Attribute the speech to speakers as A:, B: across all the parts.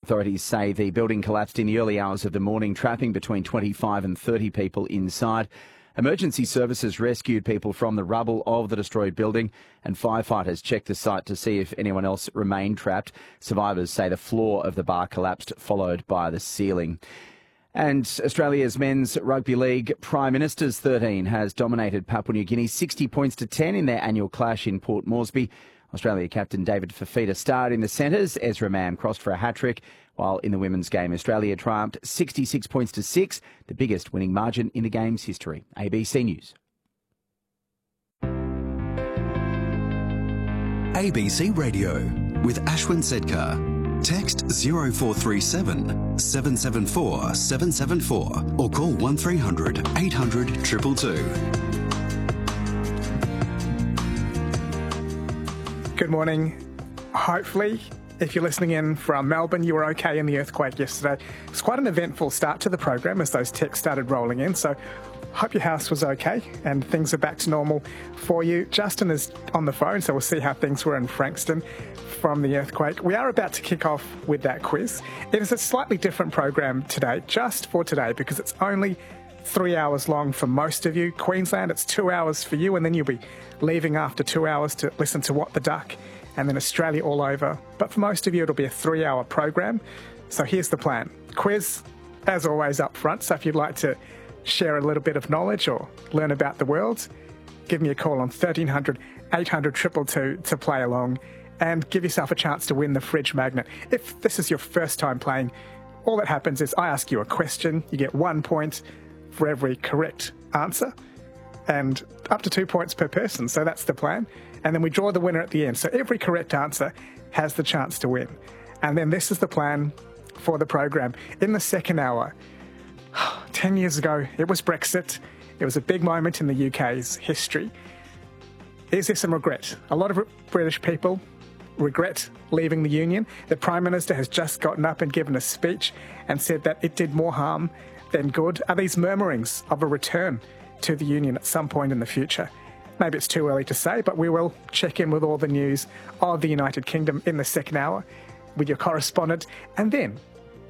A: Authorities say the building collapsed in the early hours of the morning, trapping between 25 and 30 people inside. Emergency services rescued people from the rubble of the destroyed building, and firefighters checked the site to see if anyone else remained trapped. Survivors say the floor of the bar collapsed, followed by the ceiling. And Australia's Men's Rugby League Prime Minister's 13 has dominated Papua New Guinea 60 points to 10 in their annual clash in Port Moresby. Australia captain David Fifita starred in the centres. Ezra Mam crossed for a hat-trick, while in the women's game, Australia triumphed 66 points to 6, the biggest winning margin in the game's history. ABC News.
B: ABC Radio with Ashwin Sedkar. Text 0437 774 774 or call 1300 800 222.
C: Good morning. Hopefully, if you're listening in from Melbourne, you were okay in the earthquake yesterday. It was quite an eventful start to the program as those texts started rolling in, so hope your house was okay and things are back to normal for you. Justin is on the phone, so we'll see how things were in Frankston from the earthquake. We are about to kick off with that quiz. It is a slightly different program today, just for today, because it's only 3 hours long for most of you. Queensland, it's 2 hours for you, and then you'll be leaving after 2 hours to listen to What the Duck, and then Australia all over. But for most of you, it'll be a 3-hour program. So here's the plan. Quiz, as always, up front. So if you'd like to share a little bit of knowledge or learn about the world, give me a call on 1300 800 222 to play along and give yourself a chance to win the fridge magnet. If this is your first time playing, all that happens is I ask you a question. You get 1 point for every correct answer and up to 2 points per person. So that's the plan. And then we draw the winner at the end. So every correct answer has the chance to win. And then this is the plan for the program. In the second hour, 10 years ago, it was Brexit. It was a big moment in the UK's history. Is there some regret? A lot of British people regret leaving the Union. The Prime Minister has just gotten up and given a speech and said that it did more harm than good. Are these murmurings of a return to the Union at some point in the future? Maybe it's too early to say, but we will check in with all the news of the United Kingdom in the second hour with your correspondent. And then,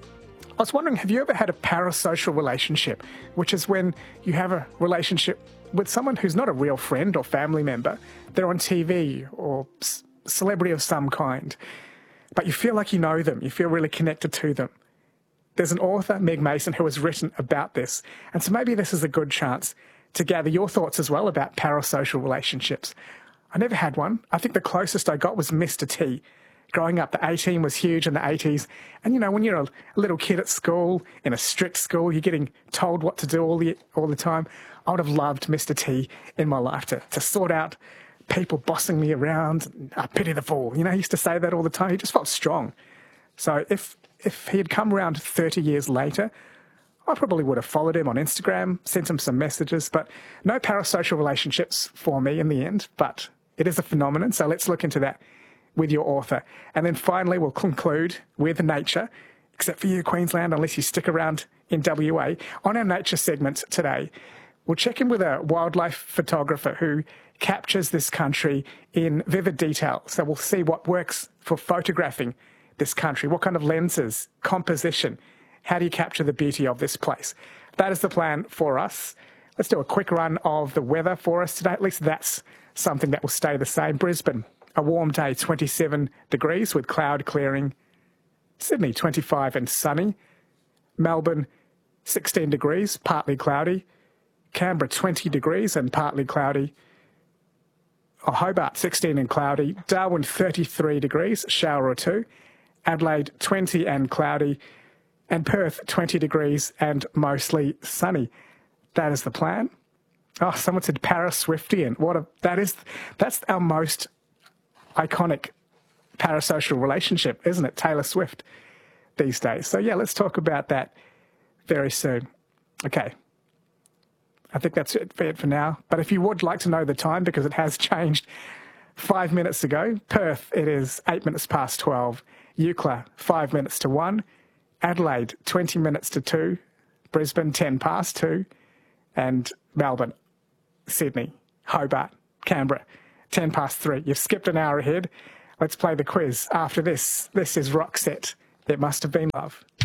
C: I was wondering, have you ever had a parasocial relationship, which is when you have a relationship with someone who's not a real friend or family member? They're on TV or celebrity of some kind, but you feel like you know them. You feel really connected to them. There's an author, Meg Mason, who has written about this. And so maybe this is a good chance to gather your thoughts as well about parasocial relationships. I never had one. I think the closest I got was Mr. T. Growing up, the A-team was huge in the 80s. And, you know, when you're a little kid at school, in a strict school, you're getting told what to do all the time. I would have loved Mr. T in my life to sort out people bossing me around. I pity the fool. You know, he used to say that all the time. He just felt strong. So if he had come around 30 years later, I probably would have followed him on Instagram, sent him some messages, but no parasocial relationships for me in the end. But it is a phenomenon, so let's look into that with your author. And then finally, we'll conclude with nature, except for you, Queensland, unless you stick around in WA. On our nature segment today, we'll check in with a wildlife photographer who captures this country in vivid detail. So we'll see what works for photographing this country, what kind of lenses, composition, how do you capture the beauty of this place? That is the plan for us. Let's do a quick run of the weather for us today. At least that's something that will stay the same. Brisbane, a warm day, 27 degrees with cloud clearing. Sydney, 25 and sunny. Melbourne, 16 degrees, partly cloudy. Canberra, 20 degrees and partly cloudy. Hobart, 16 and cloudy. Darwin, 33 degrees, shower or two. Adelaide, 20 and cloudy. And Perth, 20 degrees and mostly sunny. That is the plan. Oh, someone said Paraswiftian. That's our most iconic parasocial relationship, isn't it? Taylor Swift these days. So yeah, let's talk about that very soon. Okay. I think that's it for now. But if you would like to know the time, because it has changed 5 minutes ago, Perth, it is 8 minutes past 12. Eucla, 5 minutes to 1. Adelaide, 20 minutes to 2. Brisbane, 10 past 2. And Melbourne, Sydney, Hobart, Canberra, 10 past 3. You've skipped an hour ahead. Let's play the quiz after this. This is Roxette It must have been love.